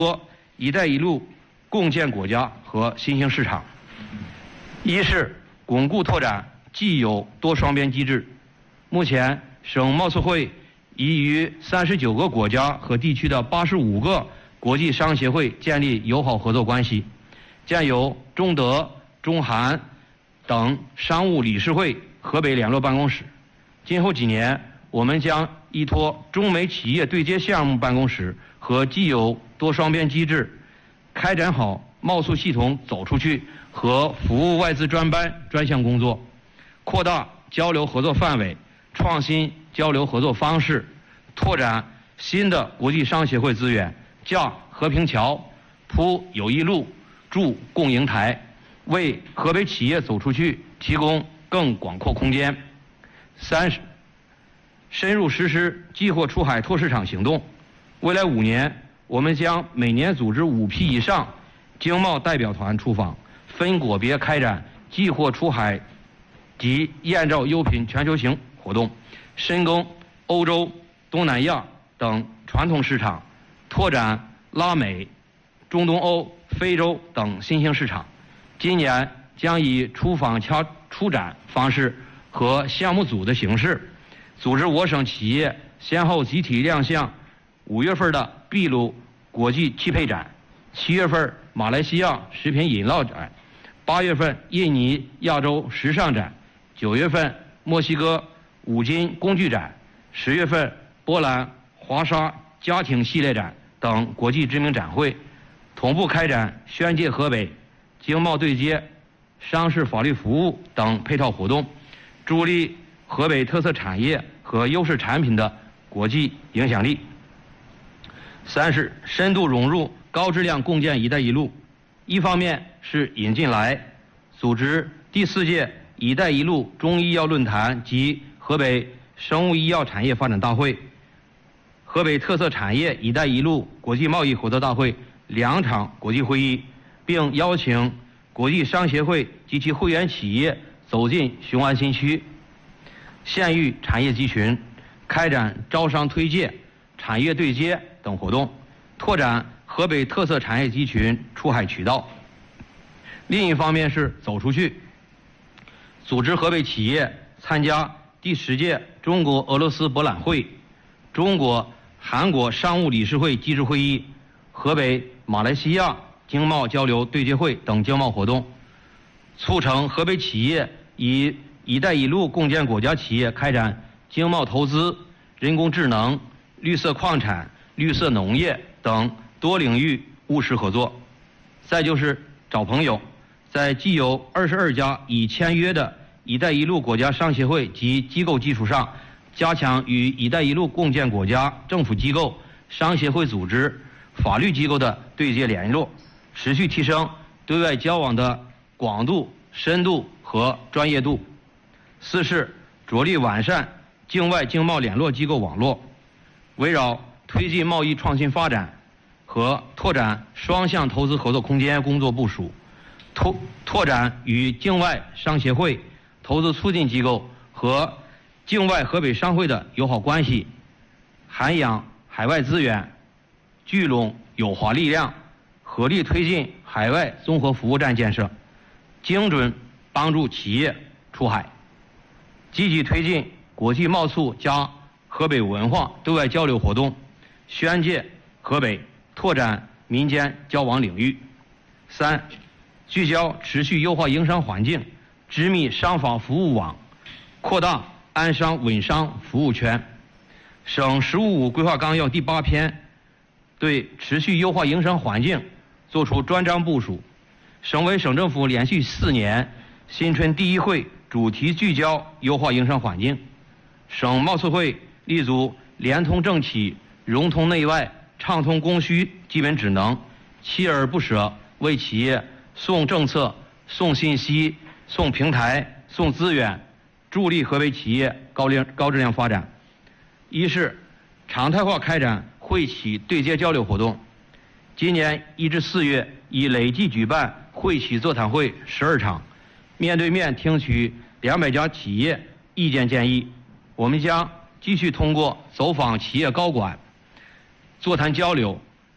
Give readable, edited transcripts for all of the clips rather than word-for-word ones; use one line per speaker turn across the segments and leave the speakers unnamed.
“一带一路”共建国家和新兴市场。一是巩固拓展既有多双边机制。目前，省贸促会已与39个国家和地区的85个国际商协会建立友好合作关系，建有中德、中韩等商务理事会河北联络办公室。今后几年，我们将依托中美企业对接项目办公室和既有多双边机制，开展好贸促系统走出去和服务外资专班专项工作，扩大交流合作范围，创新交流合作方式，拓展新的国际商协会资源，架和平桥，铺友谊路，筑共赢台，为河北企业走出去提供更广阔空间。三是深入实施激活出海拓市场行动。未来5年，我们将每年组织5批以上经贸代表团出访，分国别开展激活出海及燕赵优品全球行活动，深耕欧洲、东南亚等传统市场，拓展拉美、中东欧、非洲等新兴市场。今年将以出访加出展方式和项目组的形式，组织我省企业先后集体亮相5月份的秘鲁国际汽配展，7月份马来西亚食品饮料展，8月份印尼亚洲时尚展，9月份墨西哥五金工具展，10月份波兰华沙家庭系列展等国际知名展会，同步开展宣介河北、经贸对接、商事法律服务等配套活动，助力河北特色产业和优势产品的国际影响力。三是深度融入高质量共建“一带一路”。一方面是引进来，组织第4届“一带一路”中医药论坛及河北生物医药产业发展大会、河北特色产业“一带一路”国际贸易合作大会2场国际会议，并邀请国际商协会及其会员企业走进雄安新区，县域产业集群，开展招商推介、产业对接等活动，拓展河北特色产业集群出海渠道。另一方面是走出去，组织河北企业参加第10届中国俄罗斯博览会、中国韩国商务理事会机制会议、河北马来西亚经贸交流对接会等经贸活动，促成河北企业以“一带一路”共建国家企业开展经贸投资、人工智能、绿色矿产、绿色农业等多领域务实合作。再就是找朋友，在既有22家已签约的“一带一路”国家商协会及机构基础上，加强与“一带一路”共建国家政府机构、商协会组织、法律机构的对接联络，持续提升对外交往的广度、深度和专业度。四是着力完善境外经贸联络机构网络，围绕推进贸易创新发展和拓展双向投资合作空间工作部署，拓展与境外商协会、投资促进机构和境外河北商会的友好关系，涵养海外资源，聚拢友华力量，合力推进海外综合服务站建设，精准帮助企业出海，积极推进国际贸促加河北文化对外交流活动，宣介河北，拓展民间交往领域。三，聚焦持续优化营商环境，织密商法服务网，扩大安商稳商服务圈。省“十五五”规划纲要第8篇对持续优化营商环境作出专章部署。省委省政府连续4年新春第1会主题聚焦优化营商环境。省贸促会立足联通政企、融通内外、畅通供需基本职能，锲而不舍为企业送政策、送信息、送平台、送资源，助力河北企业高质量发展。一是常态化开展会企对接交流活动。今年1至4月已累计举办会企座谈会12场，面对面听取200家企业意见建议。我们将继续通过走访企业高管、座谈交流、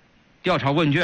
调查问卷。